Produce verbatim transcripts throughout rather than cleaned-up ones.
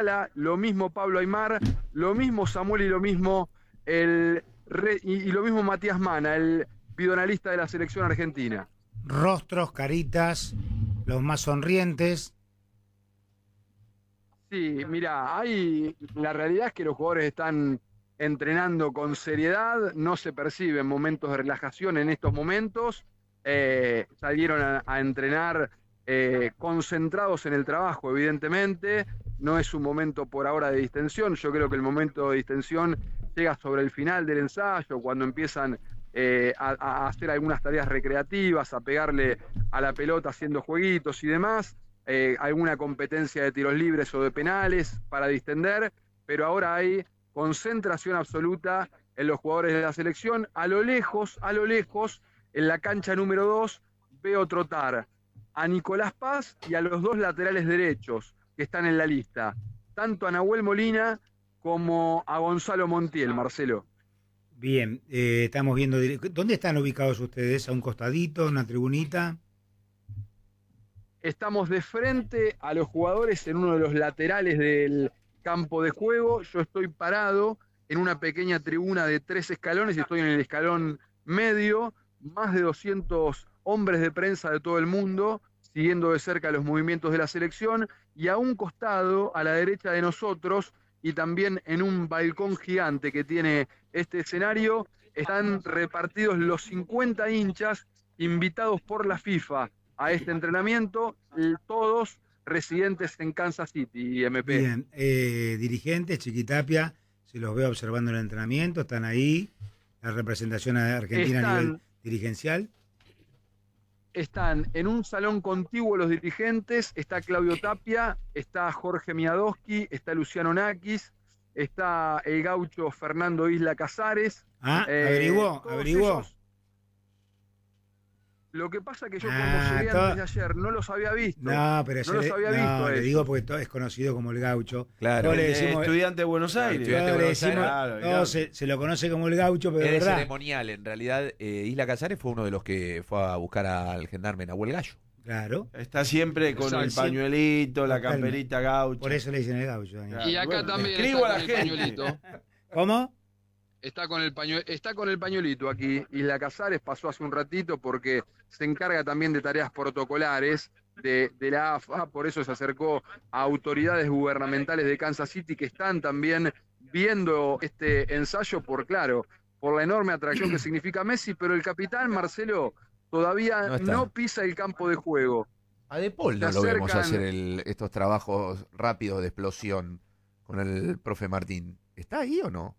Ayala, lo mismo Pablo Aimar, lo mismo Samuel y lo mismo el y, y lo mismo Matías Mana, el bidonalista de la selección argentina. Rostros, caritas, los más sonrientes. Sí, mira, hay, la realidad es que los jugadores están entrenando con seriedad, no se perciben momentos de relajación en estos momentos, eh, salieron a, a entrenar eh, concentrados en el trabajo, evidentemente, no es un momento por ahora de distensión, yo creo que el momento de distensión llega sobre el final del ensayo, cuando empiezan eh, a, a hacer algunas tareas recreativas, a pegarle a la pelota haciendo jueguitos y demás. Eh, alguna competencia de tiros libres o de penales para distender, pero ahora hay concentración absoluta en los jugadores de la selección. A lo lejos, a lo lejos, en la cancha número dos, veo trotar a Nicolás Paz y a los dos laterales derechos que están en la lista, tanto a Nahuel Molina como a Gonzalo Montiel, Marcelo. Bien, eh, estamos viendo, ¿dónde están ubicados ustedes? ¿A un costadito, una tribunita? Estamos de frente a los jugadores en uno de los laterales del campo de juego. Yo estoy parado en una pequeña tribuna de tres escalones y estoy en el escalón medio. Más de doscientos hombres de prensa de todo el mundo siguiendo de cerca los movimientos de la selección. Y a un costado, a la derecha de nosotros, y también en un balcón gigante que tiene este escenario, están repartidos los cincuenta hinchas invitados por la FIFA a este entrenamiento, todos residentes en Kansas City, M P. Bien, eh, dirigentes, Chiquitapia, se los veo observando el entrenamiento, están ahí, la representación argentina están, a nivel dirigencial. Están en un salón contiguo los dirigentes, está Claudio Tapia, está Jorge Miadowski, está Luciano Nakis, está el gaucho Fernando Isla Casares. Ah, eh, averiguó, averiguó. Ellos, lo que pasa es que yo como ah, llegué todo... antes de ayer no los había visto. No, pero no los le, había no, visto. Le eso. digo porque todo es conocido como el gaucho. Claro, le decimos, estudiante de Buenos Aires. Claro, de le Buenos decimos, Aires. Claro, no, claro. Se, se lo conoce como el gaucho, pero es es verdad. ceremonial. En realidad, eh, Isla Casares fue uno de los que fue a buscar al gendarme Nahuel Gallo. Claro. Está siempre con Exacto. el pañuelito, la camperita gaucho. Por eso le dicen el gaucho, Daniel. Y acá bueno, también escribo está a la con gente. el pañuelito. ¿Cómo? Está con, el pañu está con el pañuelito aquí. Isla Casares pasó hace un ratito porque se encarga también de tareas protocolares de, de la A F A, por eso se acercó a autoridades gubernamentales de Kansas City que están también viendo este ensayo por, claro, por la enorme atracción que significa Messi, pero el capitán Marcelo todavía no, no pisa el campo de juego. A De Paul no lo vemos hacer el, estos trabajos rápidos de explosión con el profe Martín. ¿Está ahí o no?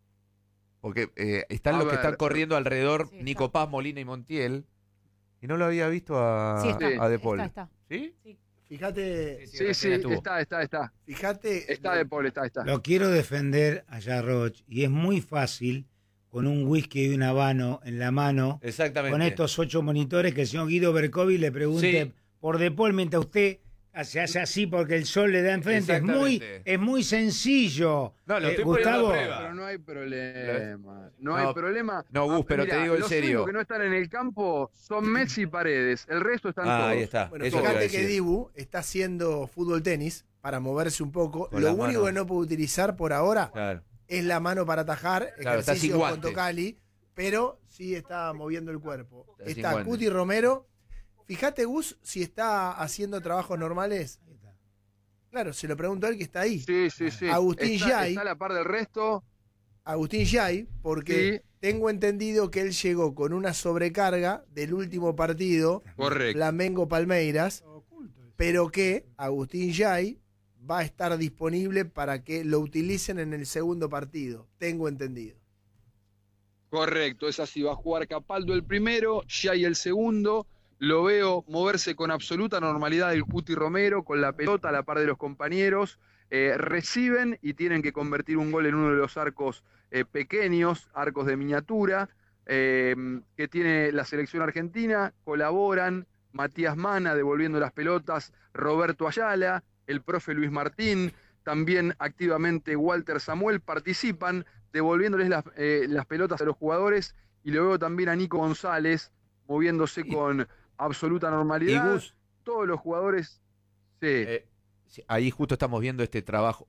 Porque eh, están a los ver, que están corriendo alrededor, sí, Nico Paz, Molina y Montiel, y no lo había visto a, sí, está, a De Paul. Está, está. ¿Sí? Sí. Fíjate. Sí, sí, está, está, está. Fíjate. Está De Paul, está, está. Lo quiero defender allá, Roch, y es muy fácil, con un whisky y un habano en la mano, exactamente, con estos ocho monitores, que el señor Guido Bercovi le pregunte sí. por De Paul mientras usted se hace así porque el sol le da enfrente. Es muy, es muy sencillo. No, lo eh, estoy Gustavo. Pero no hay problema. No, no hay problema. No, Gus, pero Mirá, te digo en los serio. Los que no están en el campo son Messi y Paredes. El resto están ah, todos. Ahí está. Bueno, Eso fíjate que Dibu está haciendo fútbol tenis para moverse un poco. Con Lo único manos. que no puede utilizar por ahora claro. es la mano para atajar. Claro, ejercicio con Tocali. Pero sí está moviendo el cuerpo. Está, está Cuti Romero. Fíjate, Gus, si está haciendo trabajos normales. Claro, se lo pregunto a él que está ahí. Sí, sí, sí. Agustín está, Yay. Está a la par del resto. Agustín Yay, porque sí. tengo entendido que él llegó con una sobrecarga del último partido. Correcto. Flamengo-Palmeiras. Pero que Agustín Yay va a estar disponible para que lo utilicen en el segundo partido. Tengo entendido. Correcto, es así. Va a jugar Capaldo el primero, Yay el segundo. Lo veo moverse con absoluta normalidad el Cuti Romero, con la pelota a la par de los compañeros. Eh, reciben y tienen que convertir un gol en uno de los arcos eh, pequeños, arcos de miniatura, eh, que tiene la selección argentina. Colaboran Matías Mana devolviendo las pelotas, Roberto Ayala, el profe Luis Martín, también activamente Walter Samuel, participan devolviéndoles las, eh, las pelotas a los jugadores. Y lo veo también a Nico González moviéndose sí. con absoluta normalidad. ¿Y Gus? Todos los jugadores, sí. Eh, sí. Ahí justo estamos viendo este trabajo.